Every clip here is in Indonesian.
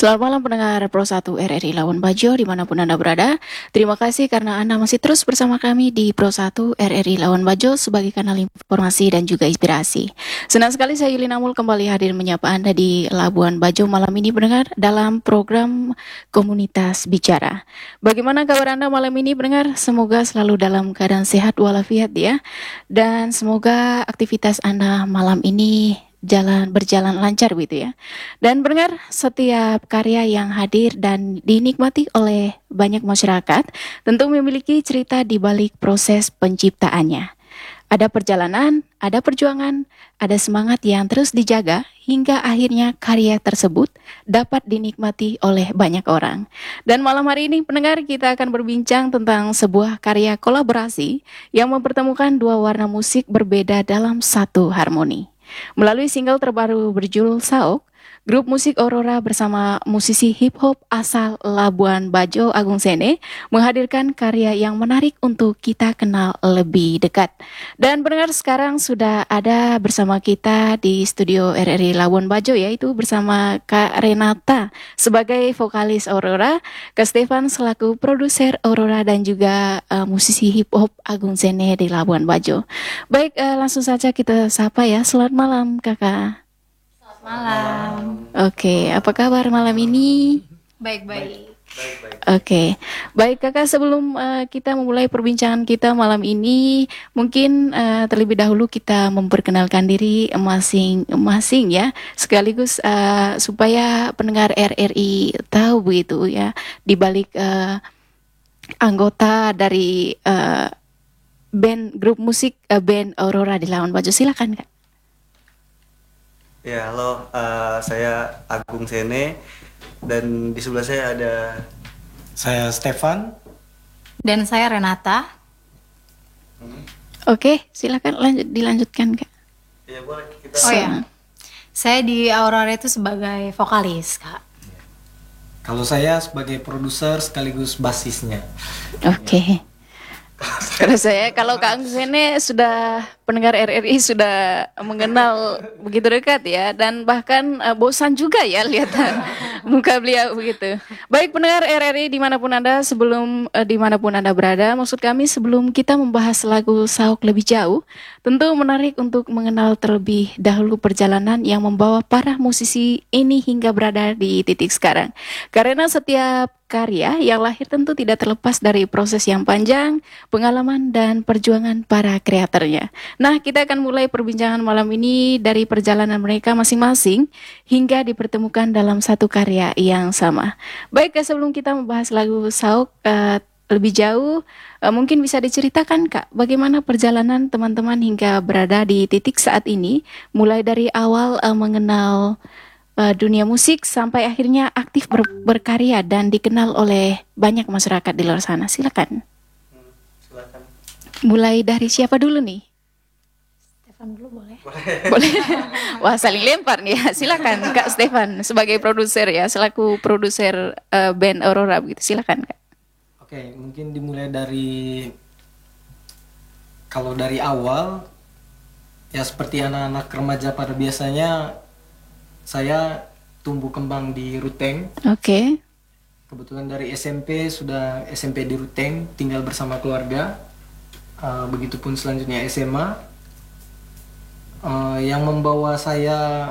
Selamat malam pendengar Pro 1 RRI Labuan Bajo dimanapun Anda berada. Terima kasih karena Anda masih terus bersama kami di Pro 1 RRI Labuan Bajo sebagai kanal informasi dan juga inspirasi. Senang sekali saya Yulina Mul kembali hadir menyapa Anda di Labuan Bajo malam ini pendengar dalam program Komunitas Bicara. Bagaimana kabar Anda malam ini pendengar? Semoga selalu dalam keadaan sehat walafiat ya. Dan semoga aktivitas Anda malam ini berjalan lancar gitu ya. Dan pendengar, setiap karya yang hadir dan dinikmati oleh banyak masyarakat tentu memiliki cerita di balik proses penciptaannya. Ada perjalanan, ada perjuangan, ada semangat yang terus dijaga hingga akhirnya karya tersebut dapat dinikmati oleh banyak orang. Dan malam hari ini pendengar kita akan berbincang tentang sebuah karya kolaborasi yang mempertemukan dua warna musik berbeda dalam satu harmoni. Melalui single terbaru berjudul Saok, grup musik Aurora bersama musisi hip hop asal Labuan Bajo Agung Sene menghadirkan karya yang menarik untuk kita kenal lebih dekat. Dan pendengar sekarang sudah ada bersama kita di studio RRI Labuan Bajo yaitu bersama Kak Renata sebagai vokalis Aurora, Kak Stefan selaku produser Aurora dan juga musisi hip hop Agung Sene di Labuan Bajo. Baik, langsung saja kita sapa ya. Selamat malam Kakak. Malam. Oke, apa kabar malam ini? Baik-baik. Oke, baik Kakak sebelum kita memulai perbincangan kita malam ini, mungkin terlebih dahulu kita memperkenalkan diri masing-masing ya, sekaligus supaya pendengar RRI tahu begitu ya, di balik anggota dari grup musik band Aurora di Labuan Bajo. Silakan Kak. Ya, halo, saya Agung Sene dan di sebelah saya ada saya Stefan Dan saya Renata. Oke, silakan dilanjutkan Kak. Ya boleh kita. Oh ya, saya di Aurora itu sebagai vokalis Kak. Kalau saya sebagai produser sekaligus basisnya. Oke. Kalau Kak Agung Sene sudah pendengar RRI sudah mengenal begitu dekat ya, dan bahkan bosan juga ya lihat muka beliau begitu. Baik pendengar RRI dimanapun Anda dimanapun Anda berada, maksud kami sebelum kita membahas lagu Saok lebih jauh, tentu menarik untuk mengenal terlebih dahulu perjalanan yang membawa para musisi ini hingga berada di titik sekarang. Karena setiap karya yang lahir tentu tidak terlepas dari proses yang panjang, pengalaman dan perjuangan para kreatornya. Nah, kita akan mulai perbincangan malam ini dari perjalanan mereka masing-masing hingga dipertemukan dalam satu karya yang sama. Baik, sebelum kita membahas lagu Saok lebih jauh, mungkin bisa diceritakan Kak, bagaimana perjalanan teman-teman hingga berada di titik saat ini, mulai dari awal mengenal dunia musik sampai akhirnya aktif berkarya dan dikenal oleh banyak masyarakat di luar sana. Silakan. Silakan. Mulai dari siapa dulu nih? Stefan dulu boleh? Boleh. Wah, saling lempar nih ya. Silakan Kak Stefan sebagai produser ya, selaku produser band Aurora begitu. Silakan Kak. Oke, mungkin dimulai dari kalau dari awal ya seperti anak-anak remaja pada biasanya. Saya tumbuh kembang di Ruteng. Oke. Kebetulan dari SMP sudah SMP di Ruteng, tinggal bersama keluarga. Begitupun selanjutnya SMA. Yang membawa saya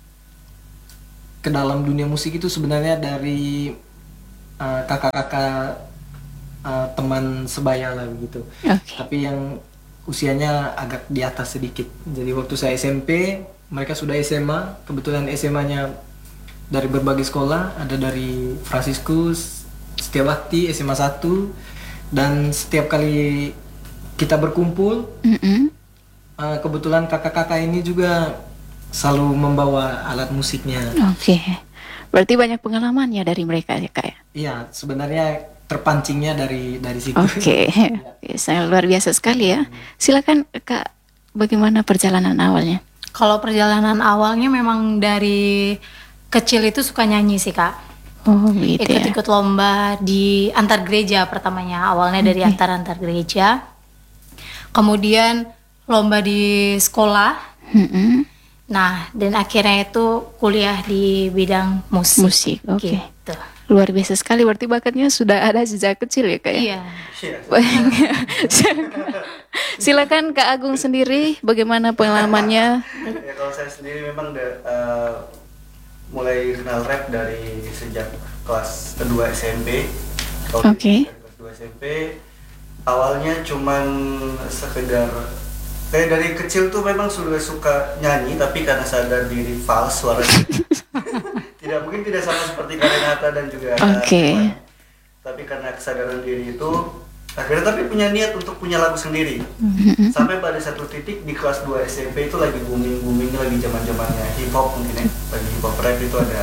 ke dalam dunia musik itu sebenarnya dari kakak-kakak teman sebaya lah begitu. Oke. Tapi yang usianya agak di atas sedikit. Jadi waktu saya SMP, mereka sudah SMA. Kebetulan SMA-nya dari berbagai sekolah, ada dari Fransiskus, Setiabakti, SMA 1. Dan setiap kali kita berkumpul, kebetulan kakak-kakak ini juga selalu membawa alat musiknya. Oke. Berarti banyak pengalamannya dari mereka ya Kak ya? Iya, sebenarnya terpancingnya dari situ. Oke. Sangat luar biasa sekali ya. Silakan Kak, bagaimana perjalanan awalnya? Kalau perjalanan awalnya memang dari kecil itu suka nyanyi sih Kak. Oh gitu ya. Ikut-ikut lomba di antar gereja pertamanya. Awalnya dari antar gereja. Kemudian lomba di sekolah. Nah, dan akhirnya itu kuliah di bidang musik. Musik, oke. Gitu. Luar biasa sekali, berarti bakatnya sudah ada sejak kecil ya Kak ya? Iya. Iya. Silakan Kak Agung sendiri, bagaimana pengalamannya? Ya kalau saya sendiri memang mulai kenal rap dari sejak kelas kedua SMP. Kalau Oke. dari kelas 2 SMP awalnya cuman sekedar kayak dari kecil tuh memang sudah suka nyanyi, tapi karena sadar diri fals suaranya tidak sama seperti Karenata dan juga Oke. Iwan. Tapi karena kesadaran diri itu akhirnya tapi punya niat untuk punya lagu sendiri. Sampai pada satu titik di kelas 2 SMP itu lagi boomingnya, lagi zamannya hip hop mungkin ya, lagi hip hop rap itu ada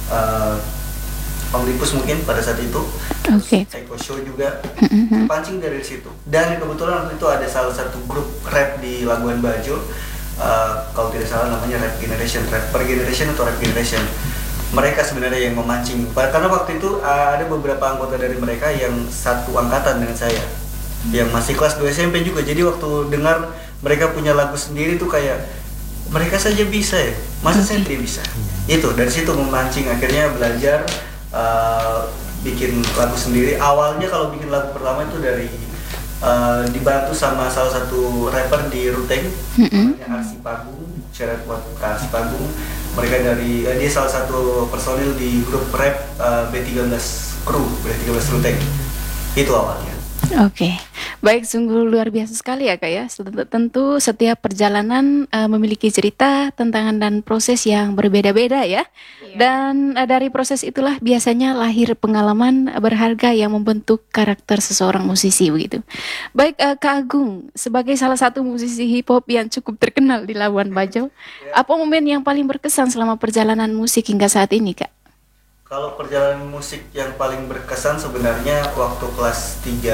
Omnibus mungkin pada saat itu. Oke. Eko Show juga pancing dari situ. Dan kebetulan waktu itu ada salah satu grup rap di Labuan Bajo, kalau tidak salah namanya Rap Generation, Rapper Generation atau Rap Generation. Mereka sebenarnya yang memancing, karena waktu itu ada beberapa anggota dari mereka yang satu angkatan dengan saya, yang masih kelas 2 SMP juga. Jadi waktu dengar mereka punya lagu sendiri tuh kayak mereka saja bisa ya, masa saya tidak bisa? Itu dari situ memancing, akhirnya belajar bikin lagu sendiri. Awalnya kalau bikin lagu pertama itu dari dibantu sama salah satu rapper di Ruteng, namanya Arsi Pagung, syarat buat Arsi Pagung. Mereka dari dia salah satu personil di grup rap B13 Crew, B13 Ruteng. Itu awalnya. Oke, baik, sungguh luar biasa sekali ya Kak ya. Tentu setiap perjalanan memiliki cerita, tantangan dan proses yang berbeda-beda ya. Dan dari proses itulah biasanya lahir pengalaman berharga yang membentuk karakter seseorang musisi begitu. Baik, Kak Agung, sebagai salah satu musisi hip hop yang cukup terkenal di Labuan Bajo, apa momen yang paling berkesan selama perjalanan musik hingga saat ini Kak? Kalau perjalanan musik yang paling berkesan sebenarnya waktu kelas 3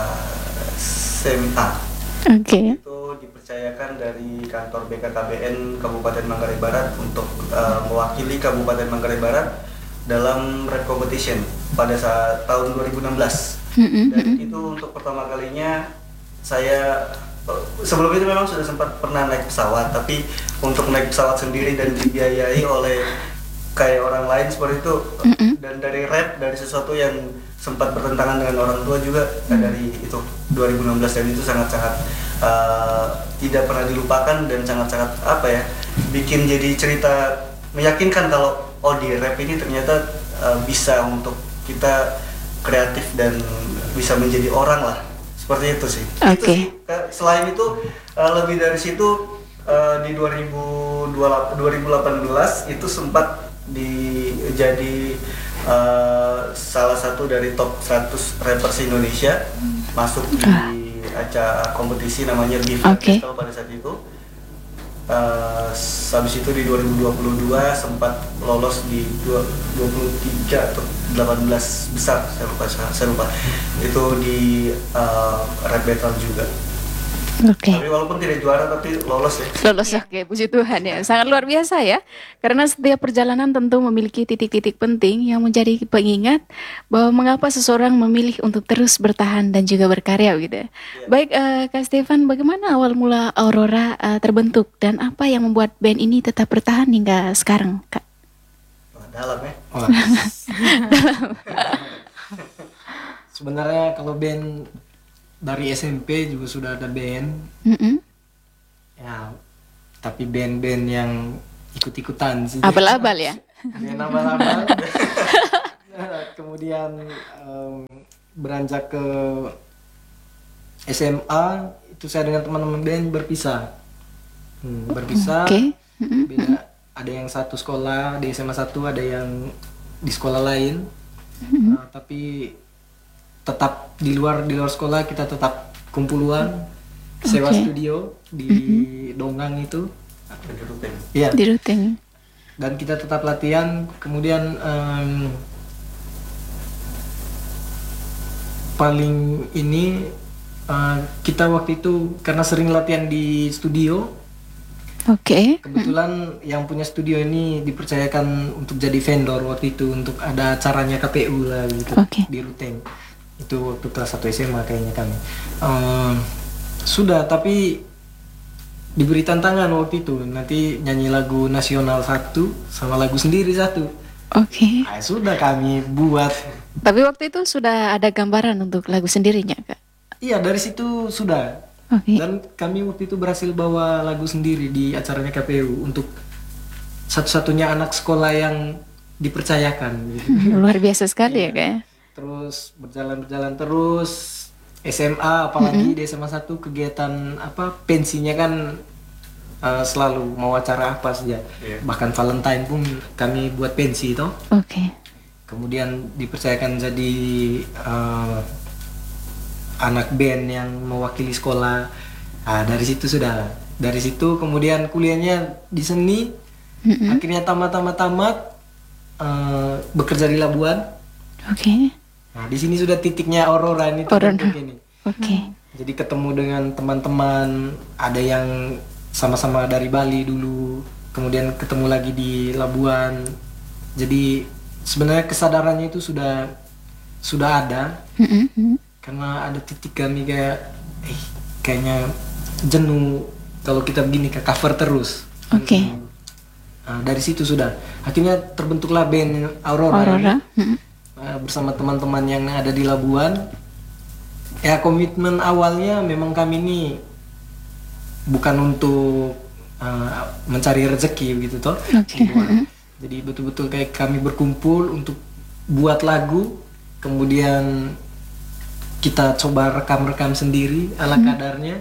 SMA. Oke. Itu dipercayakan dari kantor BKKBN Kabupaten Manggarai Barat untuk mewakili Kabupaten Manggarai Barat dalam rap competition pada saat tahun 2016. Dan itu untuk pertama kalinya saya sebelum itu memang sudah sempat pernah naik pesawat, tapi untuk naik pesawat sendiri dan dibiayai oleh kayak orang lain seperti itu, dan dari rap, dari sesuatu yang sempat bertentangan dengan orang tua juga, dari itu 2016, dan itu sangat-sangat tidak pernah dilupakan dan sangat-sangat apa ya, bikin jadi cerita meyakinkan kalau oh di rap ini ternyata bisa untuk kita kreatif dan bisa menjadi orang lah, seperti itu sih. Itu sih. Selain itu lebih dari situ di 2018 itu sempat jadi salah satu dari top 100 rappers Indonesia, masuk di acara kompetisi namanya Beef Festival pada saat itu. Habis itu di 2022 sempat lolos di 23 atau 18 besar, saya lupa. Itu di rap battle juga. Tapi walaupun tidak juara tapi lolos ya. Lolos, oke, puji Tuhan ya. Sangat luar biasa ya. Karena setiap perjalanan tentu memiliki titik-titik penting yang menjadi pengingat bahwa mengapa seseorang memilih untuk terus bertahan dan juga berkarya gitu ya. Baik, Kak Stefan, bagaimana awal mula Aurora terbentuk dan apa yang membuat band ini tetap bertahan hingga sekarang, Kak? Dalam ya. Sebenarnya kalau band dari SMP juga sudah ada band, ya, tapi band-band yang ikut-ikutan sih. Abal-abal ya. Band abal-abal. Kemudian beranjak ke SMA, itu saya dengan teman-teman band berpisah. Berpisah. Beda. Ada yang satu sekolah di SMA 1, ada yang di sekolah lain. Tapi tetap di luar sekolah kita tetap kumpulan, sewa studio di Dongang itu, Di Ruteng. dan kita tetap latihan. Kemudian paling ini kita waktu itu karena sering latihan di studio, kebetulan yang punya studio ini dipercayakan untuk jadi vendor waktu itu untuk ada acaranya KPU lah gitu di Ruteng. Itu waktu kelas 1 SMA kayaknya kami. Sudah, tapi diberi tantangan waktu itu, nanti nyanyi lagu nasional satu sama lagu sendiri satu. Oke. Nah, sudah kami buat. Tapi waktu itu sudah ada gambaran untuk lagu sendirinya, Kak? Iya, dari situ sudah. Oke. Dan kami waktu itu berhasil bawa lagu sendiri di acaranya KPU untuk satu-satunya anak sekolah yang dipercayakan gitu. Luar biasa sekali ya, Kak ya? Terus berjalan terus SMA, apalagi di SMA 1 kegiatan pensinya kan selalu mau acara apa saja. Bahkan Valentine pun kami buat pensi toh. Oke. Kemudian dipercayakan jadi anak band yang mewakili sekolah. Dari situ sudah. Dari situ kemudian kuliahnya di seni. Akhirnya tamat bekerja di Labuan. Oke. Nah, di sini sudah titiknya Aurora ini. Ini. Oke. Jadi ketemu dengan teman-teman, ada yang sama-sama dari Bali dulu, kemudian ketemu lagi di Labuan. Jadi sebenarnya kesadarannya itu sudah ada. Karena ada titik kami kayaknya jenuh kalau kita begini ke cover terus. Oke. Nah, dari situ sudah. Akhirnya terbentuklah band Aurora. Bersama teman-teman yang ada di Labuan. Ya, komitmen awalnya memang kami ini bukan untuk mencari rezeki gitu toh. Oke. Jadi betul-betul kayak kami berkumpul untuk buat lagu, kemudian kita coba rekam sendiri ala kadarnya,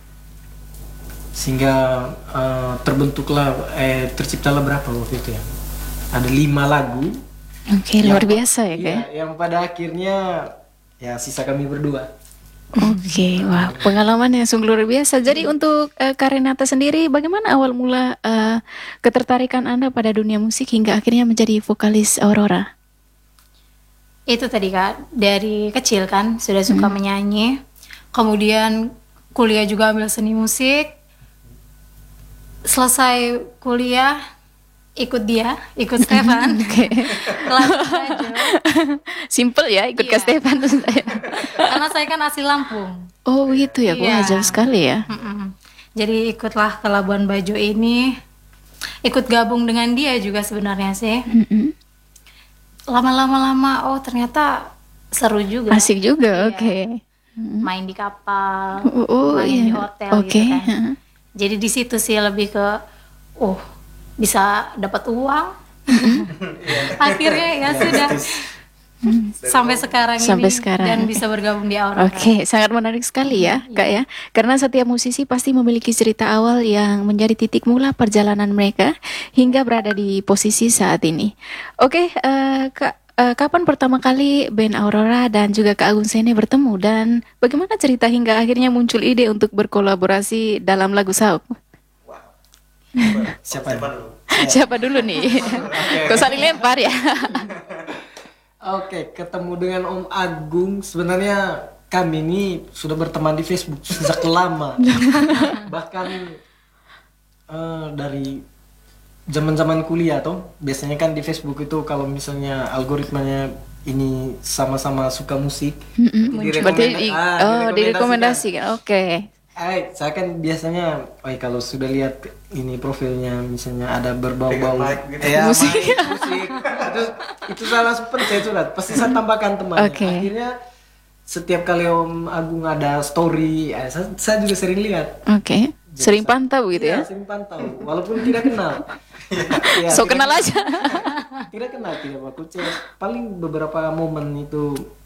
sehingga terciptalah berapa waktu itu ya? Ada 5 lagu. Oke, luar biasa ya, Kak? Iya, yang pada akhirnya ya sisa kami berdua. Oke, wah, pengalaman yang sungguh luar biasa. Jadi untuk Kak Renata sendiri, bagaimana awal mula ketertarikan Anda pada dunia musik hingga akhirnya menjadi vokalis Aurora? Itu tadi Kak, dari kecil kan sudah suka menyanyi. Kemudian kuliah juga ambil seni musik. Selesai kuliah ikut Stefan. Oke. Kelas belajar. Simple ya, ikut Kak Iya. Stefan. Karena saya kan asli Lampung. Oh gitu ya, wah Iya. jauh sekali ya. Jadi ikutlah ke Labuan Bajo ini. Ikut gabung dengan dia juga sebenarnya sih. Lama-lama oh ternyata seru juga. Asik juga, Iya. oke. Main di kapal, Oh main iya, di hotel oke. gitu kan. Jadi di situ sih lebih ke bisa dapat uang. Akhirnya ya sudah sampai sekarang Sampai ini sekarang. dan bisa bergabung di Aurora. Oke, sangat menarik sekali ya, Kak ya. Karena setiap musisi pasti memiliki cerita awal yang menjadi titik mula perjalanan mereka hingga berada di posisi saat ini. Oke, Kak, kapan pertama kali band Aurora dan juga Kak Agung Sene bertemu dan bagaimana cerita hingga akhirnya muncul ide untuk berkolaborasi dalam lagu Saup? Siapa dulu? Siapa dulu nih? Kok saling lempar ya? Oke, ketemu dengan Om Agung. Sebenarnya kami ini sudah berteman di Facebook sejak lama. Bahkan dari zaman-zaman kuliah toh. Biasanya kan di Facebook itu kalau misalnya algoritmanya ini sama-sama suka musik, Berarti direkomendasikan. Oke. saya kan biasanya, kalau sudah lihat ini profilnya misalnya ada berbau-bau Pegang mic gitu. Musik. musik. itu saya langsung pencet sudah. Pasti saya tambahkan temannya. Oke. Akhirnya setiap kali Om Agung ada story, saya juga sering lihat. Oke. Sering pantau gitu ya? Iya, sering pantau, walaupun tidak kenal. Ya, So tidak kenal aja. Tidak kenal, tidak baku chat. Paling beberapa momen itu